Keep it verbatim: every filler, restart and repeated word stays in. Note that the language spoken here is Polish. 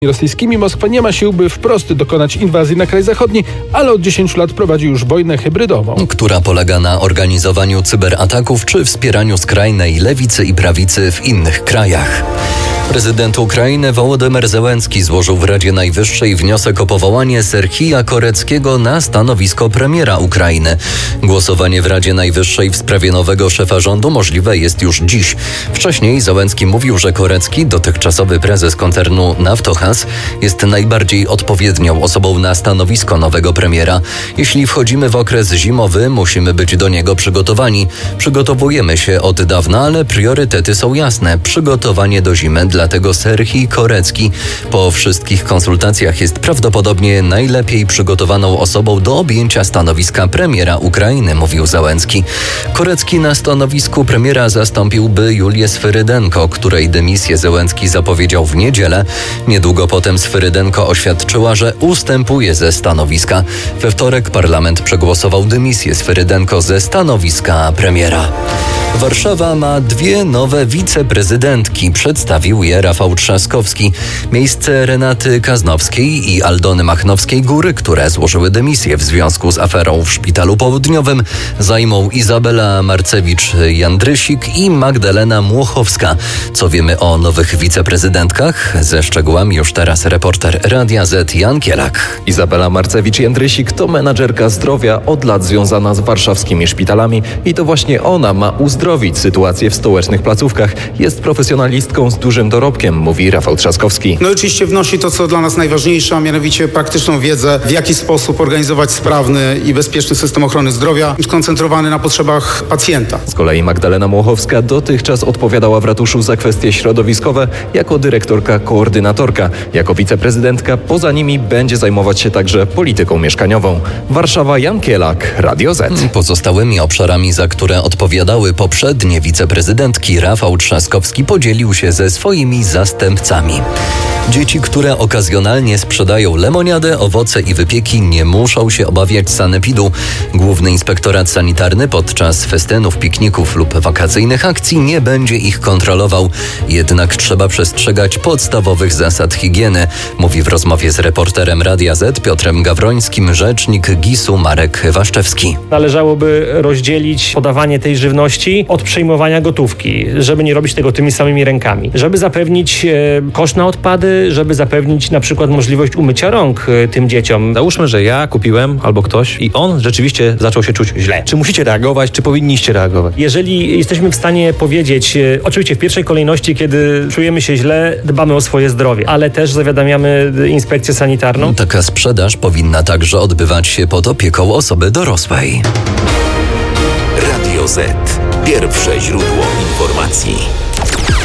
rosyjskimi Moskwa nie ma sił, by wprost dokonać inwazji na kraj zachodni, ale od dziesięciu lat prowadzi już wojnę hybrydową, która polega na organizowaniu cyberataków czy wspieraniu skrajnej lewicy i prawicy w innych krajach. Prezydent Ukrainy Wołodymyr Zełenski złożył w Radzie Najwyższej wniosek o powołanie Serhija Koreckiego na stanowisko premiera Ukrainy. Głosowanie w Radzie Najwyższej w sprawie nowego szefa rządu możliwe jest już dziś. Wcześniej Zełenski mówił, że Korecki, dotychczasowy prezes koncernu Naftogaz, jest najbardziej odpowiednią osobą na stanowisko nowego premiera. Jeśli wchodzimy w okres zimowy, musimy być do niego przygotowani. Przygotowujemy się od dawna, ale priorytety są jasne. Przygotowanie do zimy, dlatego Serhij Korecki po wszystkich konsultacjach jest prawdopodobnie najlepiej przygotowaną osobą do objęcia stanowiska premiera Ukrainy, mówił Zełenski. Korecki na stanowisku premiera zastąpiłby Julię Swyrydenko, której dymisję Zełenski zapowiedział w niedzielę. Niedługo potem Swyrydenko oświadczyła, że ustępuje ze stanowiska. We wtorek parlament przegłosował dymisję Swyrydenko ze stanowiska premiera. Warszawa ma dwie nowe wiceprezydentki. Przedstawił je Rafał Trzaskowski. Miejsce Renaty Kaznowskiej i Aldony Machnowskiej-Góry, które złożyły dymisję w związku z aferą w Szpitalu Południowym, zajmą Izabela Marcewicz-Jandrysik i Magdalena Młochowska. Co wiemy o nowych wiceprezydentkach? Ze szczegółami już teraz reporter Radia Z Jan Kielak. Izabela Marcewicz-Jandrysik to menadżerka zdrowia od lat związana z warszawskimi szpitalami i to właśnie ona ma uzdrowić sytuację w stołecznych placówkach. Jest profesjonalistką z dużym dorobkiem, mówi Rafał Trzaskowski. No oczywiście wnosi to, co dla nas najważniejsze, a mianowicie praktyczną wiedzę, w jaki sposób organizować sprawny i bezpieczny system ochrony zdrowia, skoncentrowany na potrzebach pacjenta. Z kolei Magdalena Młochowska dotychczas odpowiadała w ratuszu za kwestie środowiskowe jako dyrektorka koordynatorka. Jako wiceprezydentka poza nimi będzie zajmować się także polityką mieszkaniową. Warszawa, Jan Kielak, Radio Z. Pozostałymi obszarami, za które odpowiadały poprzednie wiceprezydentki, Rafał Trzaskowski podzielił się ze swoimi zastępcami. Dzieci, które okazjonalnie sprzedają lemoniadę, owoce i wypieki, nie muszą się obawiać sanepidu. Główny Inspektorat Sanitarny podczas festynów, pikników lub wakacyjnych akcji nie będzie ich kontrolował. Jednak trzeba przestrzegać podstawowych zasad higieny, mówi w rozmowie z reporterem Radia Z Piotrem Gawrońskim rzecznik gisu Marek Waszczewski. Należałoby rozdzielić podawanie tej żywności od przejmowania gotówki, żeby nie robić tego tymi samymi rękami. Żeby zapewnić e, kosz na odpady, żeby zapewnić na przykład możliwość umycia rąk e, tym dzieciom. Załóżmy, że ja kupiłem albo ktoś i on rzeczywiście zaczął się czuć źle. Czy musicie reagować, czy powinniście reagować? Jeżeli jesteśmy w stanie powiedzieć, e, oczywiście w pierwszej kolejności, kiedy czujemy się źle, dbamy o swoje zdrowie, ale też zawiadamiamy inspekcję sanitarną. Taka sprzedaż powinna także odbywać się pod opieką osoby dorosłej. Radio Z. Pierwsze źródło informacji.